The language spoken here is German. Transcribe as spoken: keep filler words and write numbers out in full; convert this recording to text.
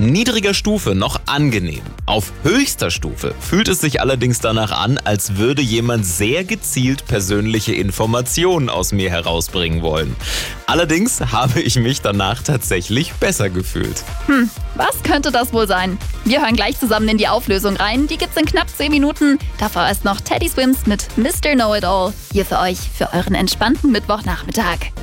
niedriger Stufe noch angenehm. Auf höchster Stufe fühlt es sich allerdings danach an, als würde jemand sehr gezielt persönliche Informationen aus mir herausbringen wollen. Allerdings habe ich mich danach tatsächlich besser gefühlt. Hm, was könnte das wohl sein? Wir hören gleich zusammen in die Auflösung rein. Die gibt's in knapp zehn Minuten. Davor erst noch Teddy Swims mit Mister Know-It-All. Hier für euch, für euren entspannten Mittwochnachmittag.